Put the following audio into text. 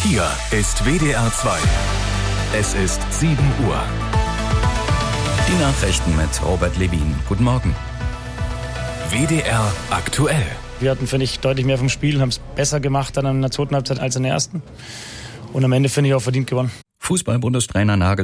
Hier ist WDR 2. Es ist 7 Uhr. Die Nachrichten mit Robert Levin. Guten Morgen. WDR aktuell. Wir hatten, finde ich, deutlich mehr vom Spiel, haben es besser gemacht dann in der zweiten Halbzeit als in der ersten. Und am Ende, finde ich, auch verdient gewonnen. Fußball-Bundestrainer Nagelsmann